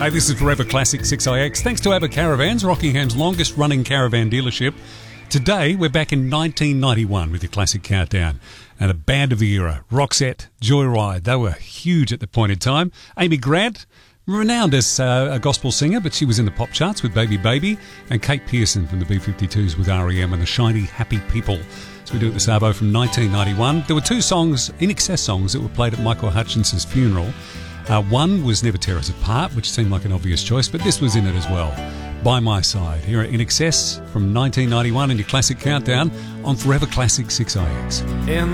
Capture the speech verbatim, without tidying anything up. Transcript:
Hey, this is Forever Classic six I X. Thanks to ABBA Caravans, Rockingham's longest running caravan dealership. Today, we're back in nineteen ninety-one with your Classic Countdown. And a band of the era, Roxette, Joyride, they were huge at the point in time. Amy Grant, renowned as uh, a gospel singer, but she was in the pop charts with Baby Baby. And Kate Pearson from the B fifty-twos with R E M and the Shiny Happy People. So we do it the Sabo from nineteen ninety-one. There were two songs, In Excess songs, that were played at Michael Hutchinson's funeral. Uh, one was Never Tear Us Apart, which seemed like an obvious choice, but this was in it as well. By My Side, here at In Excess from nineteen ninety-one in your Classic Countdown on Forever Classic six I X. In